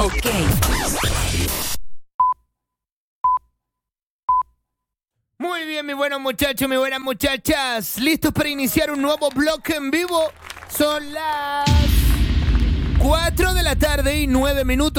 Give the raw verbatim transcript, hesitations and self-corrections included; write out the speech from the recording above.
Ok. Muy bien, mis buenos muchachos, mis buenas muchachas. ¿Listos para iniciar un nuevo bloque en vivo? Son las cuatro de la tarde y nueve minutos.